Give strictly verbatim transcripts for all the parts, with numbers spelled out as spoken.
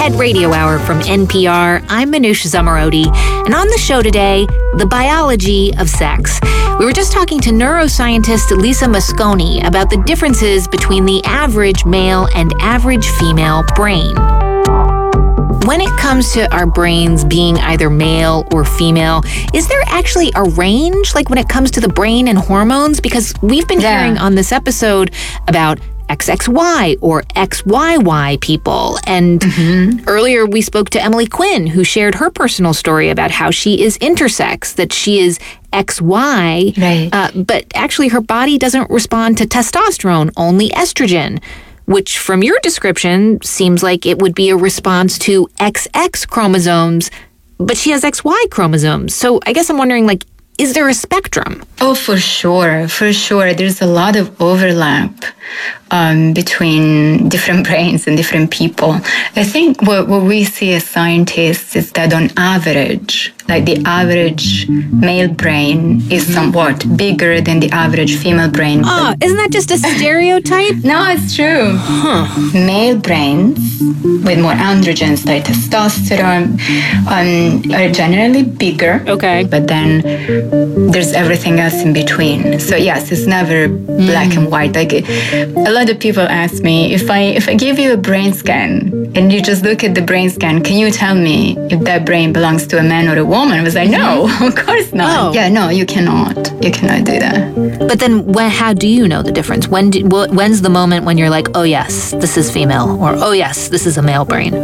Head Radio Hour from N P R. I'm Manoush Zomorodi, and on the show today, the biology of sex. We were just talking to neuroscientist Lisa Mosconi about the differences between the average male and average female brain. When it comes to our brains being either male or female, is there actually a range, like when it comes to the brain and hormones? Because we've been yeah. hearing on this episode about X X Y or X Y Y people. And mm-hmm. earlier we spoke to Emily Quinn, who shared her personal story about how she is intersex, that she is X Y, right. uh, but actually her body doesn't respond to testosterone, only estrogen, which from your description seems like it would be a response to X X chromosomes, but she has X Y chromosomes. So I guess I'm wondering, like, is there a spectrum? Oh, for sure. For sure. There's a lot of overlap um, between different brains and different people. I think what, what we see as scientists is that on average, like the average male brain is somewhat bigger than the average female brain. Oh, isn't that just a stereotype? No, it's true. Huh. Male brains with more androgens like testosterone um, are generally bigger. Okay. But then there's everything else in between. So yes, it's never mm. black and white. Like a lot of people ask me, if I if I give you a brain scan and you just look at the brain scan, can you tell me if that brain belongs to a man or a woman? I was like, no, of course not. Oh. Yeah, no, you cannot. You cannot do that. But then when, how do you know the difference? When do, when's the moment when you're like, oh yes, this is female, or oh yes, this is a male brain?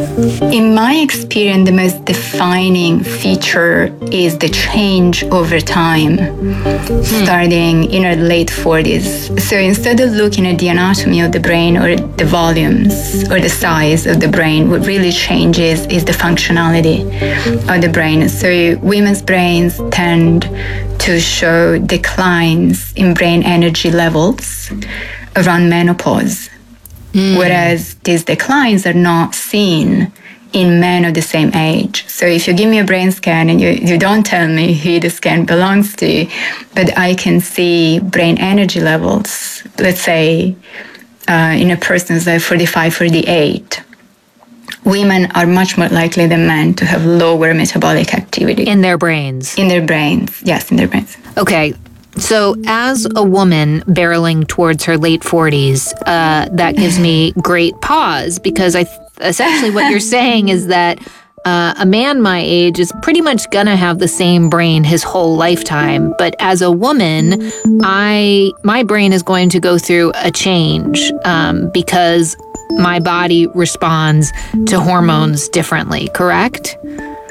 In my experience, the most defining feature is the change over time, hmm. starting in our late forties. So instead of looking at the anatomy of the brain or the volumes or the size of the brain, what really changes is the functionality of the brain. So women's brains tend to show declines in brain energy levels around menopause, mm. whereas these declines are not seen in men of the same age. So if you give me a brain scan and you, you don't tell me who the scan belongs to, but I can see brain energy levels, let's say uh, in a person's like forty-five, forty-eight, women are much more likely than men to have lower metabolic activity. In their brains? In their brains, yes, in their brains. Okay. So as a woman barreling towards her late forties, uh, that gives me great pause, because I th- essentially what you're saying is that uh, a man my age is pretty much gonna have the same brain his whole lifetime. But as a woman, I my brain is going to go through a change um, because my body responds to hormones differently, correct?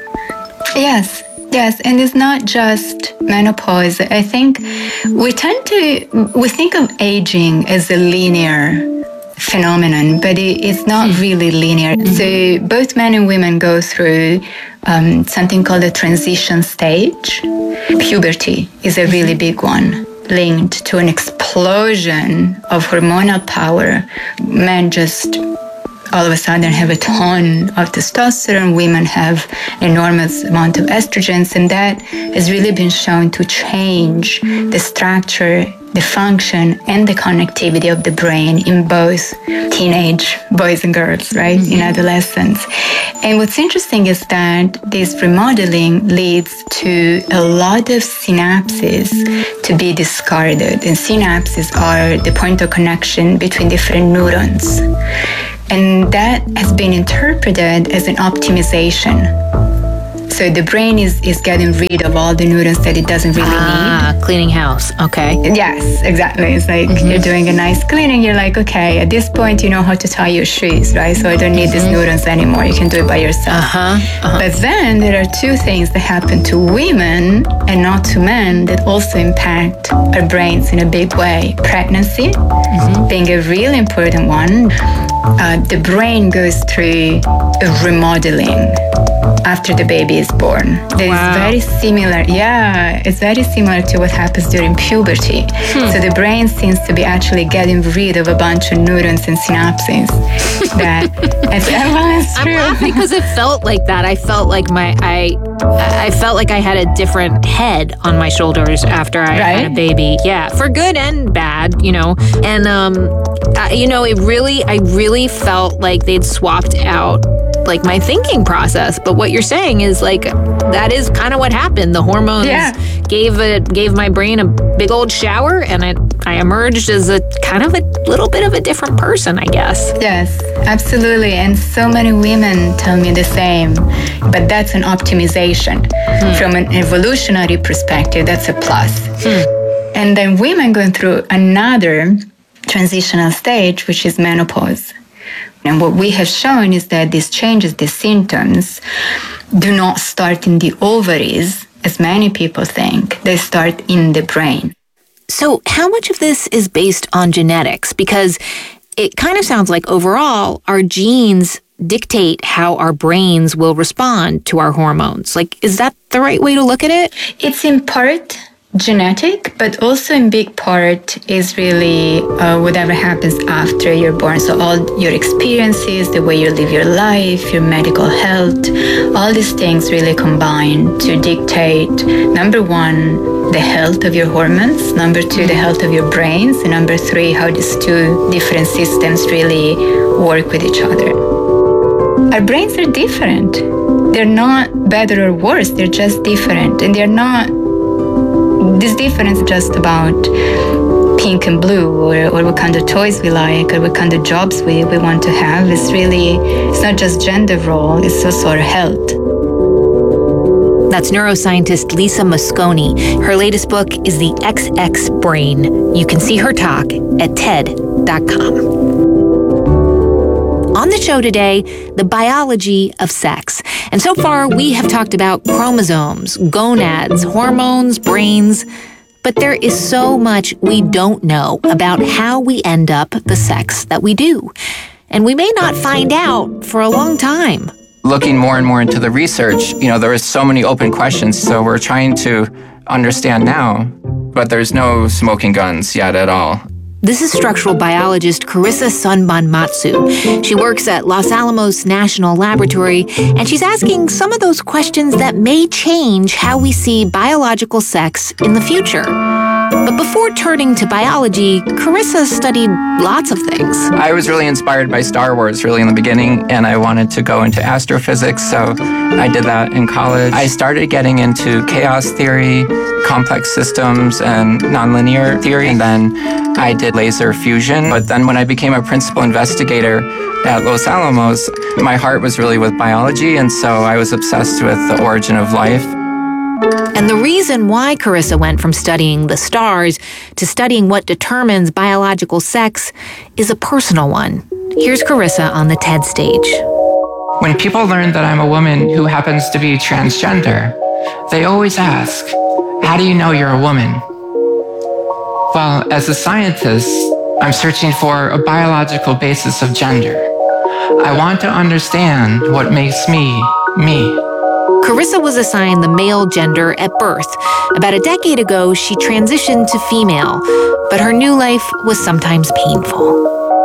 Yes. Yes, and it's not just menopause. I think we tend to, we think of aging as a linear phenomenon, but it, it's not mm. really linear. Mm-hmm. So both men and women go through um, something called a transition stage. Puberty is a really big one, linked to an explosion of hormonal power. Men just all of a sudden have a ton of testosterone. Women have an enormous amount of estrogens, and that has really been shown to change the structure, the function, and the connectivity of the brain in both teenage boys and girls, right, mm-hmm. in adolescence. And what's interesting is that this remodeling leads to a lot of synapses to be discarded. And synapses are the point of connection between different neurons. And that has been interpreted as an optimization. So the brain is, is getting rid of all the neurons that it doesn't really ah, need. Ah, cleaning house. Okay. Yes, exactly. It's like mm-hmm. you're doing a nice cleaning. You're like, okay, at this point, you know how to tie your shoes, right? So I don't need mm-hmm. these neurons anymore. You can do it by yourself. Uh-huh. Uh-huh. But then there are two things that happen to women and not to men that also impact our brains in a big way. Pregnancy mm-hmm. being a really important one. Uh, the brain goes through a remodeling after the baby is born. That wow. is very similar. Yeah, it's very similar to what happens during puberty. Hmm. So the brain seems to be actually getting rid of a bunch of neurons and synapses. that it's, well, it's true. I'm laughing because it felt like that. I felt like my I I felt like I had a different head on my shoulders after I right? had a baby. Yeah, for good and bad, you know. And um, I, you know, it really, I really felt like they'd swapped out like my thinking process. But what you're saying is like that is kind of what happened. The hormones yeah. gave it gave my brain a big old shower, and it, I emerged as a kind of a little bit of a different person, I guess. Yes, absolutely. And so many women tell me the same. But that's an optimization. Hmm. From an evolutionary perspective, that's a plus. Hmm. And then women going through another transitional stage, which is menopause. And what we have shown is that these changes, these symptoms, do not start in the ovaries, as many people think. They start in the brain. So how much of this is based on genetics? Because it kind of sounds like overall, our genes dictate how our brains will respond to our hormones. Like, is that the right way to look at it? It's in part genetic, but also in big part is really uh, whatever happens after you're born. So all your experiences, the way you live your life, your medical health, all these things really combine to dictate, number one, the health of your hormones, number two, the health of your brains, and number three, how these two different systems really work with each other. Our brains are different. They're not better or worse, they're just different. And they're not this difference just about pink and blue, or, or what kind of toys we like, or what kind of jobs we, we want to have. It's really, it's not just gender role, it's also our health. That's neuroscientist Lisa Mosconi. Her latest book is The X X Brain. You can see her talk at T E D dot com. On the show today, the biology of sex. And so far, we have talked about chromosomes, gonads, hormones, brains. But there is so much we don't know about how we end up the sex that we do. And we may not find out for a long time. Looking more and more into the research, you know, there are so many open questions. So we're trying to understand now, but there's no smoking guns yet at all. This is structural biologist Carissa Sonban-Matsu. She works at Los Alamos National Laboratory, and she's asking some of those questions that may change how we see biological sex in the future. But before turning to biology, Carissa studied lots of things. I was really inspired by Star Wars really in the beginning, and I wanted to go into astrophysics, so I did that in college. I started getting into chaos theory, complex systems, and nonlinear theory, and then I did laser fusion. But then when I became a principal investigator at Los Alamos, my heart was really with biology, and so I was obsessed with the origin of life. And the reason why Carissa went from studying the stars to studying what determines biological sex is a personal one. Here's Carissa on the TED stage. When people learn that I'm a woman who happens to be transgender, they always ask, how do you know you're a woman? Well, as a scientist, I'm searching for a biological basis of gender. I want to understand what makes me, me. Carissa was assigned the male gender at birth. About a decade ago, she transitioned to female, but her new life was sometimes painful.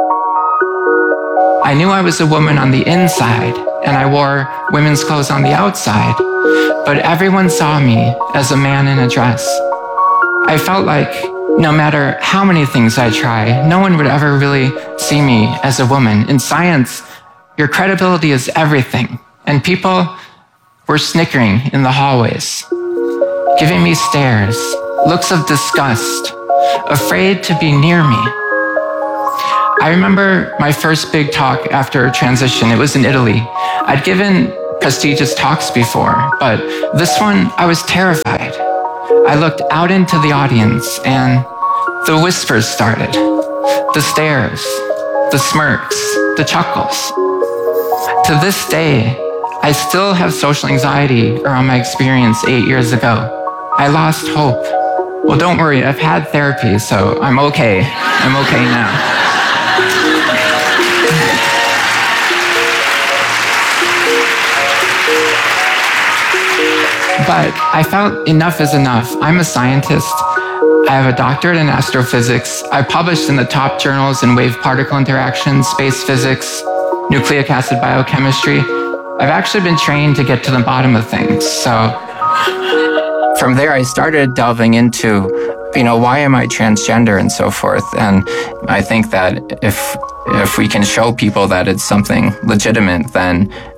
I knew I was a woman on the inside, and I wore women's clothes on the outside, but everyone saw me as a man in a dress. I felt like no matter how many things I try, no one would ever really see me as a woman. In science, your credibility is everything, and people were snickering in the hallways, giving me stares, looks of disgust, afraid to be near me. I remember my first big talk after transition. It was in Italy. I'd given prestigious talks before, but this one, I was terrified. I looked out into the audience and the whispers started, the stares, the smirks, the chuckles. To this day, I still have social anxiety around my experience eight years ago. I lost hope. Well, don't worry, I've had therapy, so I'm okay. I'm okay now. But I felt enough is enough. I'm a scientist. I have a doctorate in astrophysics. I published in the top journals in wave particle interactions, space physics, nucleic acid biochemistry. I've actually been trained to get to the bottom of things, so. From there, I started delving into, you know, why am I transgender and so forth? And I think that if if we can show people that it's something legitimate, then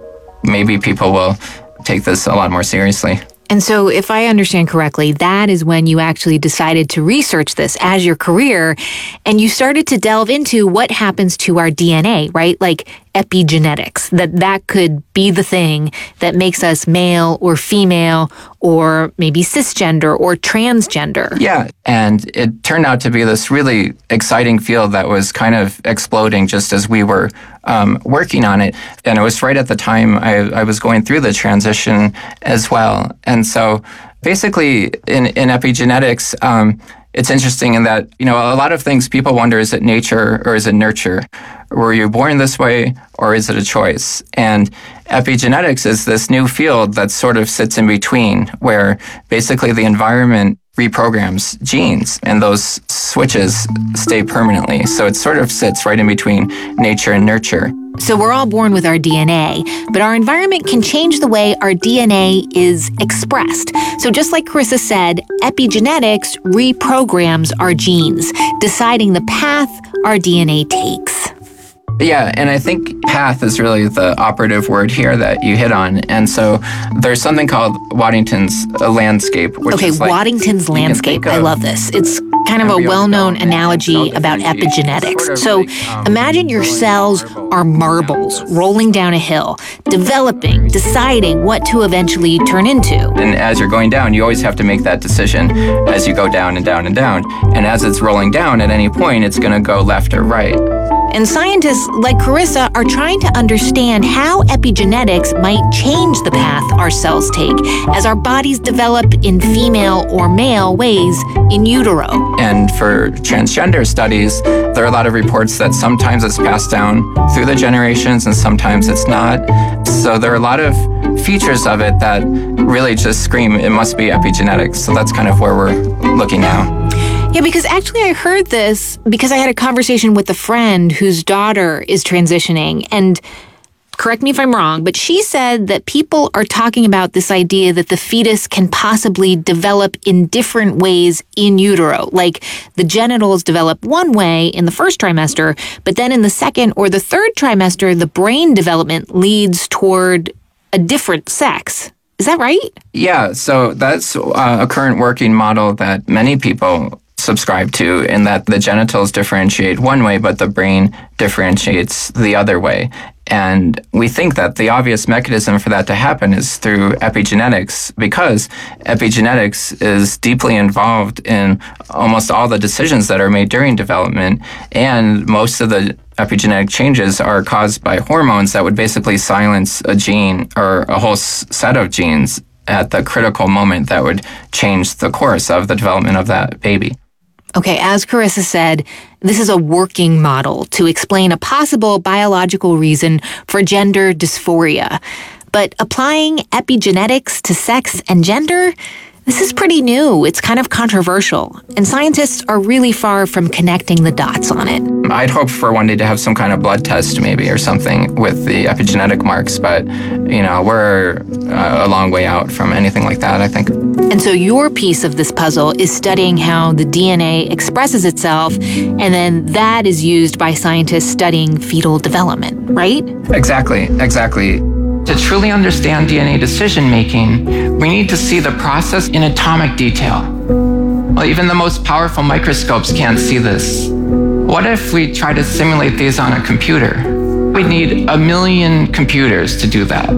maybe people will take this a lot more seriously. And so if I understand correctly, that is when you actually decided to research this as your career, and you started to delve into what happens to our D N A, right? Like epigenetics, that that could be the thing that makes us male or female or maybe cisgender or transgender. Yeah, and it turned out to be this really exciting field that was kind of exploding just as we were um, working on it. And it was right at the time I, I was going through the transition as well. And so basically in, in epigenetics, um, it's interesting in that, you know, a lot of things people wonder, is it nature or is it nurture? Were you born this way or is it a choice? And epigenetics is this new field that sort of sits in between, where basically the environment reprograms genes and those switches stay permanently. So it sort of sits right in between nature and nurture. So we're all born with our D N A, but our environment can change the way our D N A is expressed. So just like Carissa said, epigenetics reprograms our genes, deciding the path our D N A takes. Yeah, and I think path is really the operative word here that you hit on. And so there's something called Waddington's landscape. Which okay, is like, Waddington's landscape. I love this. It's kind of a well-known analogy about epigenetics. So imagine your cells are marbles rolling down a hill, developing, deciding what to eventually turn into. And as you're going down, you always have to make that decision as you go down and down and down. And as it's rolling down, at any point, it's going to go left or right. And scientists like Carissa are trying to understand how epigenetics might change the path our cells take as our bodies develop in female or male ways in utero. And for transgender studies, there are a lot of reports that sometimes it's passed down through the generations and sometimes it's not. So there are a lot of features of it that really just scream it must be epigenetics. So that's kind of where we're looking now. Yeah, because actually I heard this because I had a conversation with a friend whose daughter is transitioning, and correct me if I'm wrong, but she said that people are talking about this idea that the fetus can possibly develop in different ways in utero. Like the genitals develop one way in the first trimester, but then in the second or the third trimester, the brain development leads toward a different sex. Is that right? Yeah, so that's uh, a current working model that many people subscribe to, in that the genitals differentiate one way, but the brain differentiates the other way. And we think that the obvious mechanism for that to happen is through epigenetics, because epigenetics is deeply involved in almost all the decisions that are made during development. And most of the epigenetic changes are caused by hormones that would basically silence a gene or a whole s- set of genes at the critical moment that would change the course of the development of that baby. Okay, as Carissa said, this is a working model to explain a possible biological reason for gender dysphoria. But applying epigenetics to sex and gender, this is pretty new. It's kind of controversial, and scientists are really far from connecting the dots on it. I'd hoped for one day to have some kind of blood test maybe or something with the epigenetic marks, but, you know, we're uh, a long way out from anything like that, I think. And so your piece of this puzzle is studying how the D N A expresses itself, and then that is used by scientists studying fetal development, right? Exactly, exactly. To truly understand D N A decision-making, we need to see the process in atomic detail. Well, even the most powerful microscopes can't see this. What if we try to simulate these on a computer? We'd need a million computers to do that.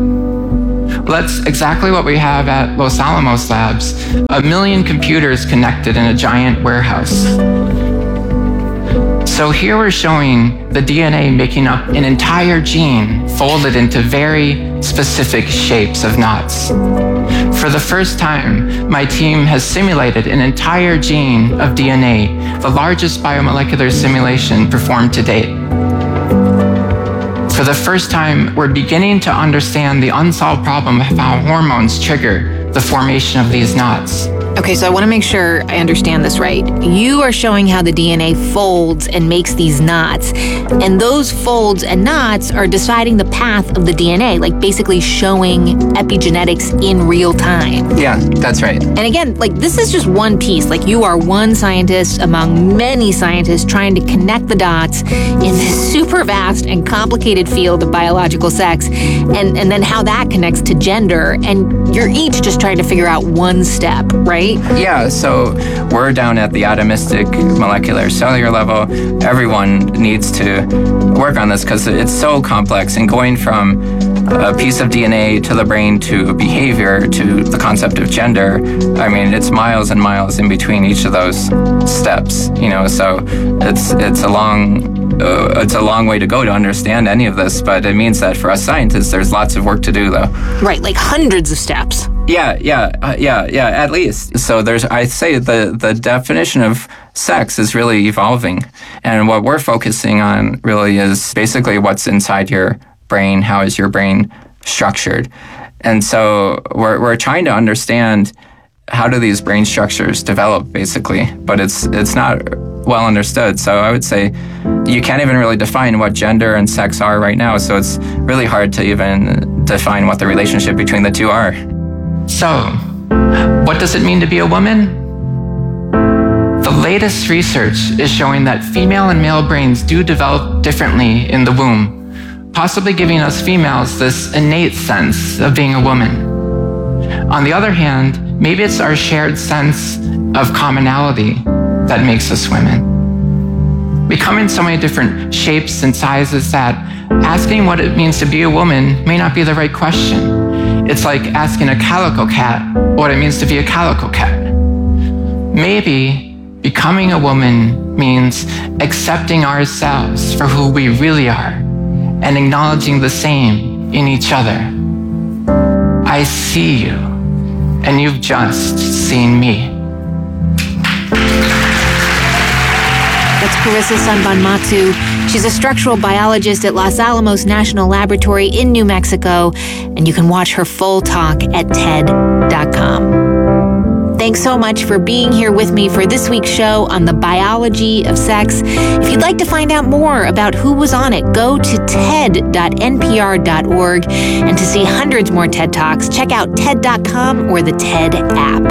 Well, that's exactly what we have at Los Alamos Labs, a million computers connected in a giant warehouse. So here we're showing the D N A making up an entire gene folded into very specific shapes of knots. For the first time, my team has simulated an entire gene of D N A, the largest biomolecular simulation performed to date. For the first time, we're beginning to understand the unsolved problem of how hormones trigger the formation of these knots. Okay, so I want to make sure I understand this right. You are showing how the D N A folds and makes these knots, and those folds and knots are deciding the path of the D N A, like basically showing epigenetics in real time. Yeah, that's right. And again, like this is just one piece. Like you are one scientist among many scientists trying to connect the dots in this super vast and complicated field of biological sex, and, and then how that connects to gender. And you're each just trying to figure out one step, right? Yeah, so we're down at the atomistic molecular cellular level. Everyone needs to work on this because it's so complex, and going from a piece of D N A to the brain to behavior to the concept of gender, I mean, it's miles and miles in between each of those steps, you know, so it's it's a long Uh, it's a long way to go to understand any of this, but it means that for us scientists, there's lots of work to do, though. Right, like hundreds of steps. Yeah, yeah, uh, yeah, yeah, at least. So there's, I'd say the, the definition of sex is really evolving. And what we're focusing on really is basically what's inside your brain, how is your brain structured. And so we're we're trying to understand how do these brain structures develop, basically, but it's it's not well understood. So I would say you can't even really define what gender and sex are right now. So it's really hard to even define what the relationship between the two are. So, what does it mean to be a woman? The latest research is showing that female and male brains do develop differently in the womb, possibly giving us females this innate sense of being a woman. On the other hand, maybe it's our shared sense of commonality that makes us women. We come in so many different shapes and sizes that asking what it means to be a woman may not be the right question. It's like asking a calico cat what it means to be a calico cat. Maybe becoming a woman means accepting ourselves for who we really are and acknowledging the same in each other. I see you, and you've just seen me. That's Carissa Sanbonmatsu. She's a structural biologist at Los Alamos National Laboratory in New Mexico, and you can watch her full talk at T E D dot com. Thanks so much for being here with me for this week's show on the biology of sex. If you'd like to find out more about who was on it, go to T E D dot N P R dot org, and to see hundreds more TED Talks, check out T E D dot com or the TED app.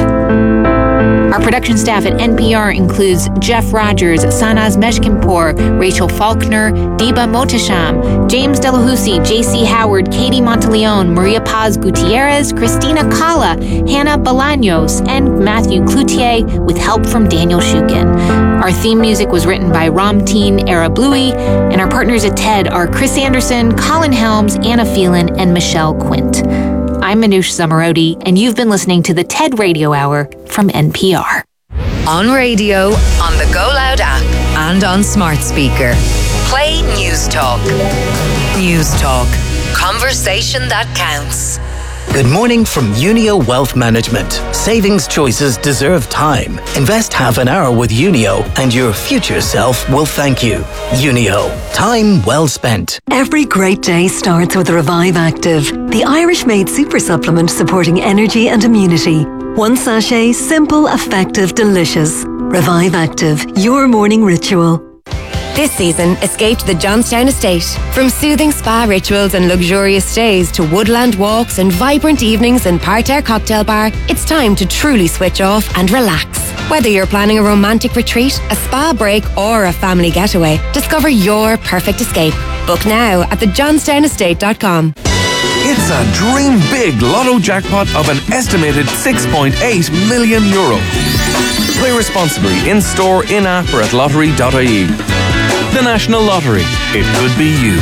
Our production staff at N P R includes Jeff Rogers, Sanaz Meshkinpour, Rachel Faulkner, Diba Mohtasham, James Delahousie, J C Howard, Katie Monteleone, Maria Paz Gutierrez, Christina Kala, Hannah Bolaños, and Matthew Cloutier, with help from Daniel Shukin. Our theme music was written by Ramteen Arablouei, and our partners at TED are Chris Anderson, Colin Helms, Anna Phelan, and Michelle Quint. I'm Manoush Zomorodi, and you've been listening to the TED Radio Hour from N P R. On radio, on the Go Loud app, and on smart speaker. Play News Talk. News Talk. Conversation that counts. Good morning from Unio Wealth Management. Savings choices deserve time. Invest half an hour with Unio and your future self will thank you. Unio. Time well spent. Every great day starts with Revive Active, the Irish-made super supplement supporting energy and immunity. One sachet, simple, effective, delicious. Revive Active, your morning ritual. This season, escape to the Johnstown Estate. From soothing spa rituals and luxurious stays to woodland walks and vibrant evenings and parterre cocktail bar, it's time to truly switch off and relax. Whether you're planning a romantic retreat, a spa break, or a family getaway, discover your perfect escape. Book now at the johnstown estate dot com. It's a dream big lotto jackpot of an estimated six point eight million euro. Play responsibly in store, in app, or at lottery dot I E. The National Lottery. It could be you.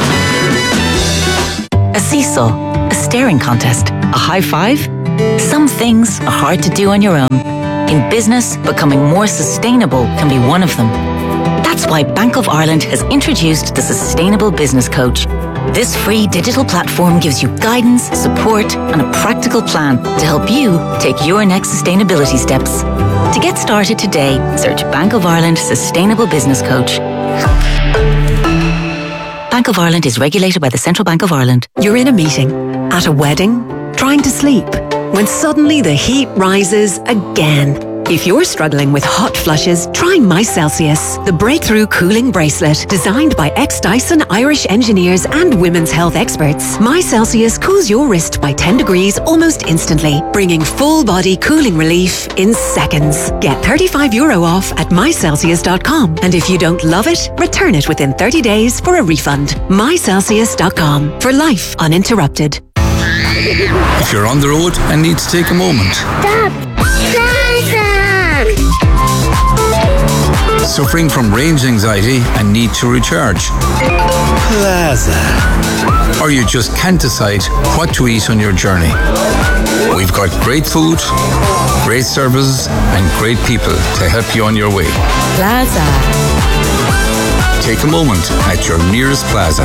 A seesaw, a staring contest, a high five. Some things are hard to do on your own. In business, becoming more sustainable can be one of them. That's why Bank of Ireland has introduced the Sustainable Business Coach. This free digital platform gives you guidance, support, and a practical plan to help you take your next sustainability steps. To get started today, search Bank of Ireland Sustainable Business Coach. Bank of Ireland is regulated by the Central Bank of Ireland. You're in a meeting, at a wedding, trying to sleep. when suddenly the heat rises again. If you're struggling with hot flushes, try My Celsius, the breakthrough cooling bracelet designed by ex-Dyson Irish engineers and women's health experts. My Celsius cools your wrist by ten degrees almost instantly, bringing full-body cooling relief in seconds. Get thirty-five euro off at my celsius dot com, and if you don't love it, return it within thirty days for a refund. my celsius dot com, for life uninterrupted. If you're on the road and need to take a moment. Stop! Suffering from range anxiety and need to recharge. Plaza. Or you just can't decide what to eat on your journey. We've got great food, great services, and great people to help you on your way. Plaza. Take a moment at your nearest Plaza.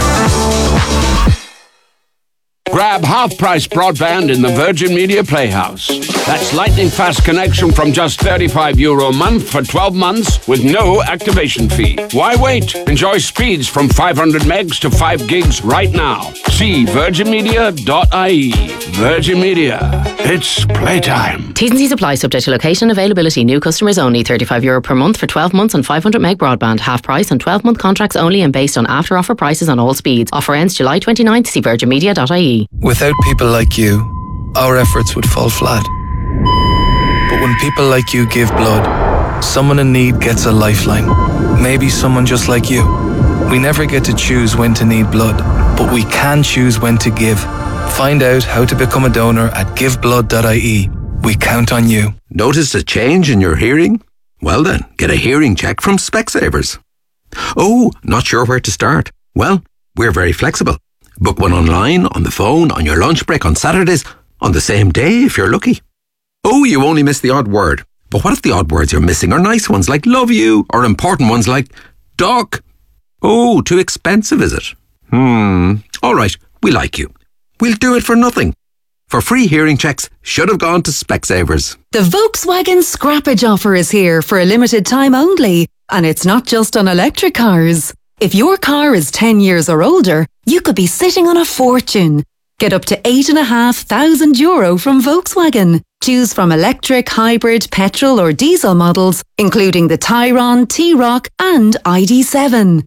Grab half-price broadband in the Virgin Media Playhouse. That's lightning fast connection from just thirty-five euro a month for twelve months with no activation fee. Why wait? Enjoy speeds from five hundred megs to five gigs right now. See virgin media dot I E. Virgin Media. It's playtime. T's and C's apply, subject to location and availability. New customers only. thirty-five euro per month for twelve months on five hundred meg broadband. Half price on twelve month contracts only and based on after offer prices on all speeds. Offer ends July twenty-ninth. See virgin media dot I E. Without people like you, our efforts would fall flat. But when people like you give blood, someone in need gets a lifeline. Maybe someone just like you. We never get to choose when to need blood, but we can choose when to give. Find out how to become a donor at give blood dot I E. We count on you. Notice a change in your hearing? Well then, get a hearing check from Specsavers. Oh, not sure where to start? Well, we're very flexible. Book one online, on the phone, on your lunch break, on Saturdays, on the same day if you're lucky. Oh, you only miss the odd word. But what if the odd words you're missing are nice ones like love you, or important ones like doc? Oh, too expensive, is it? Hmm. All right, we like you. We'll do it for nothing. For free hearing checks, should have gone to Specsavers. The Volkswagen scrappage offer is here for a limited time only. And it's not just on electric cars. If your car is ten years or older, you could be sitting on a fortune. Get up to eight and a half thousand euro from Volkswagen. Choose from electric, hybrid, petrol or diesel models, including the Tayron, T-Roc and I D seven.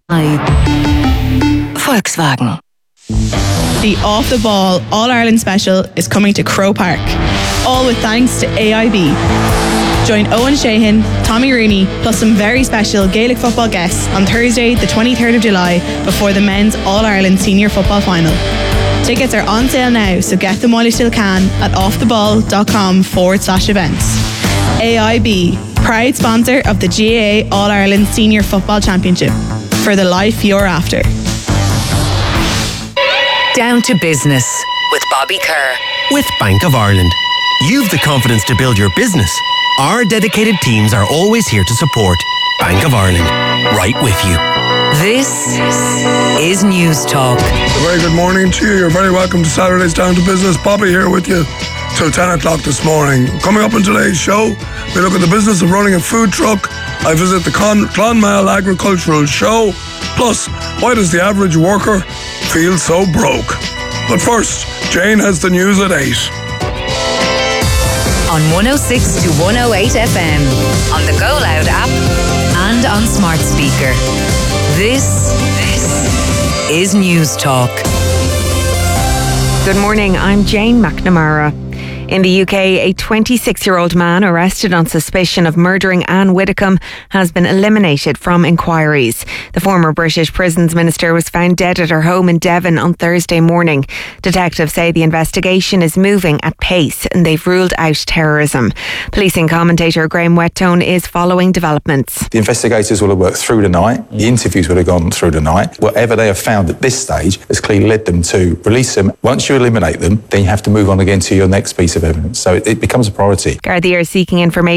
Volkswagen. The Off the Ball All-Ireland Special is coming to Croke Park. All with thanks to A I B. Join Owen Sheehan, Tommy Rooney, plus some very special Gaelic football guests on Thursday, the twenty-third of July, before the men's All-Ireland Senior Football Final. Tickets are on sale now, so get them while you still can at offtheball.com forward slash events. A I B, proud sponsor of the G A A All-Ireland Senior Football Championship. For the life you're after. Down to business with Bobby Kerr. With Bank of Ireland, you've the confidence to build your business. Our dedicated teams are always here to support. Bank of Ireland, right with you. This is News Talk. A very good morning to you. You're very welcome to Saturday's Down to Business. Bobby here with you till ten o'clock this morning. Coming up in today's show, we look at the business of running a food truck. I visit the Con- Clonmel Agricultural Show. Plus, why does the average worker feel so broke? But first, Jane has the news at eight. On one oh six to one oh eight F M, on the Go Loud app, and on smart speaker. This, this is News Talk. Good morning, I'm Jane McNamara. In the U K, a twenty-six-year-old man arrested on suspicion of murdering Anne Widdecombe has been eliminated from inquiries. The former British Prisons Minister was found dead at her home in Devon on Thursday morning. Detectives say the investigation is moving at pace and they've ruled out terrorism. Policing commentator Graham Whettone is following developments. The investigators will have worked through the night. The interviews will have gone through the night. Whatever they have found at this stage has clearly led them to release them. Once you eliminate them, then you have to move on again to your next piece of evidence. So it, it becomes a priority. Gardaí are seeking information